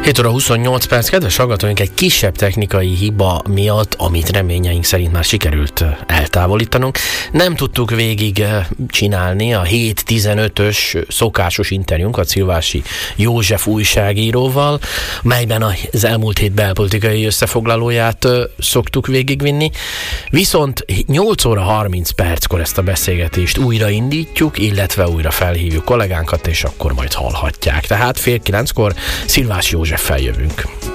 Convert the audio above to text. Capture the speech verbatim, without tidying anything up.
hét óra huszonnyolc perc, kedves hallgatóink, egy kisebb technikai hiba miatt, amit reményeink szerint már sikerült eltávolítanunk, nem tudtuk végig csinálni a hét tizenötös szokásos interjúnkat Szilvási József újságíróval, melyben az elmúlt hét belpolitikai összefoglalóját szoktuk végigvinni. Viszont nyolc óra harminc perckor ezt a beszélgetést újraindítjuk, illetve újra felhívjuk kollégánkat, és akkor majd hallhatják. Tehát fél kilenckor Szilvási József feljövünk.